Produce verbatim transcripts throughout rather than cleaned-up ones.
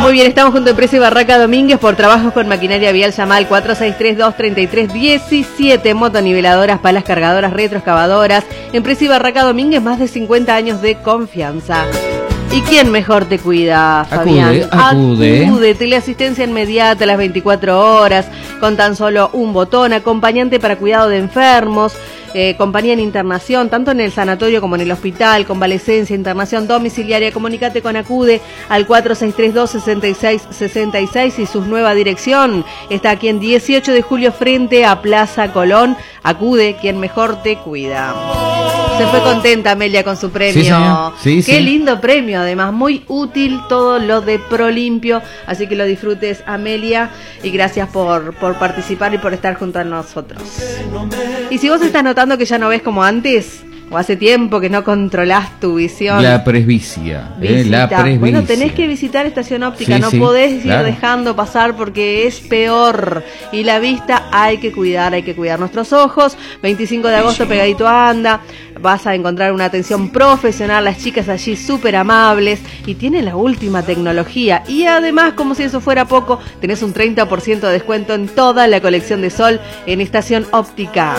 Muy bien, estamos junto a Empresa y Barraca Domínguez por trabajos con maquinaria vial. Llama al cuatro seis tres, dos tres tres, uno siete. Motoniveladoras, palas cargadoras, retroexcavadoras. Empresa y Barraca Domínguez, más de cincuenta años de confianza. ¿Y quién mejor te cuida, Fabián? Acude, acude. Acude, teleasistencia inmediata a las veinticuatro horas, con tan solo un botón, acompañante para cuidado de enfermos, eh, compañía en internación, tanto en el sanatorio como en el hospital, convalecencia, internación domiciliaria. Comunícate con Acude al cuatro seis tres dos, seis seis seis seis y su nueva dirección está aquí en dieciocho de julio frente a Plaza Colón. Acude, quien mejor te cuida. Se fue contenta Amelia con su premio. Sí, señor. Sí, Qué sí. lindo premio, además, muy útil todo lo de Prolimpio, así que lo disfrutes, Amelia, y gracias por, por participar y por estar junto a nosotros. Y si vos estás notando que ya no ves como antes, o hace tiempo que no controlás tu visión, La presbicia, eh, la presbicia. Bueno, tenés que visitar Estación Óptica, Sí, no sí, podés ir claro. dejando pasar porque es peor. Y la vista hay que cuidar, hay que cuidar nuestros ojos. veinticinco de agosto, pegadito a Anda, vas a encontrar una atención profesional, las chicas allí súper amables y tienen la última tecnología. Y además, como si eso fuera poco, tenés un treinta por ciento de descuento en toda la colección de sol en Estación Óptica.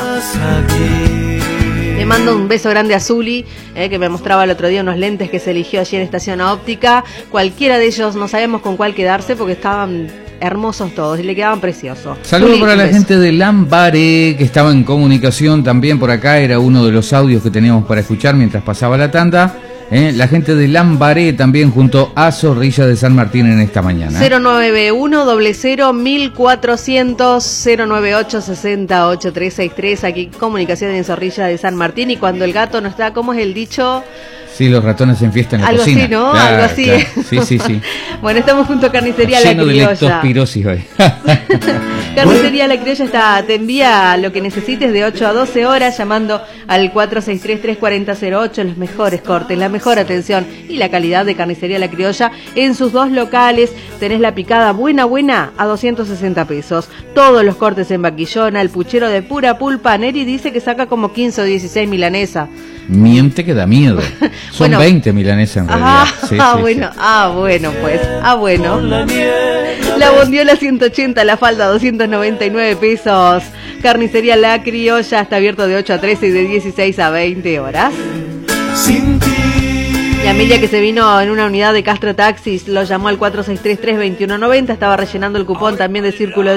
Le mando un beso grande a Zuli, eh, que me mostraba el otro día unos lentes que se eligió allí en Estación Óptica. Cualquiera de ellos, no sabemos con cuál quedarse porque estaban hermosos todos y le quedaban preciosos. Saludos Zuli, para un la beso. gente de Lambaré, que estaba en comunicación también por acá. Era uno de los audios que teníamos para escuchar mientras pasaba la tanda. Eh, la gente de Lambaré también junto a Zorrilla de San Martín en esta mañana. cero nueve uno, cero cero, mil cuatrocientos, cero nueve ocho, sesenta, ocho tres seis tres. Aquí comunicación en Zorrilla de San Martín. Y cuando el gato no está, ¿cómo es el dicho? Sí, los ratones en fiesta en la Algo cocina. así, ¿no? Claro, Algo así. claro. Sí, sí, sí. Bueno, estamos junto a Carnicería La Lleno de Criolla. leptospirosis hoy. Carnicería La Criolla está, te envía lo que necesites de ocho a doce horas llamando al cuatro seis tres, tres cuatro cero cero ocho. Los mejores cortes, la mejor atención y la calidad de Carnicería La Criolla en sus dos locales. Tenés la picada buena, buena a doscientos sesenta pesos. Todos los cortes en vaquillona, el puchero de pura pulpa. Neri dice que saca como quince o dieciséis milanesa. Miente que da miedo. Son Bueno. veinte milanesas en realidad. Ah, Sí, ah, sí, bueno, sí. ah, bueno, pues, ah, bueno. La bondiola ciento ochenta, la falda doscientos noventa y nueve pesos. Carnicería La Criolla está abierto de ocho a trece y de dieciséis a veinte horas. Y Amelia, que se vino en una unidad de Castro Taxis, lo llamó al cuatro seis tres, tres dos uno nueve cero, estaba rellenando el cupón también de Círculo